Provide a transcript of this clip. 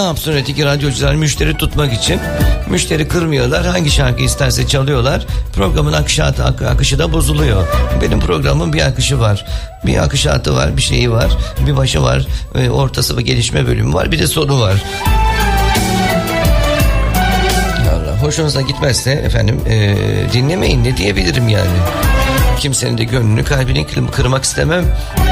yapsın öteki radyocular müşteri tutmak için? Müşteri kırmıyorlar. Hangi şarkı isterse çalıyorlar. Programın akışı da bozuluyor. Benim programın bir akışı var. Bir akışatı var, bir şeyi var. Bir başı var, ortası ve gelişme bölümü var. Bir de sonu var. Allah, hoşunuza gitmezse efendim dinlemeyin, ne diyebilirim yani. Kimsenin de gönlünü, kalbini kırmak istemem.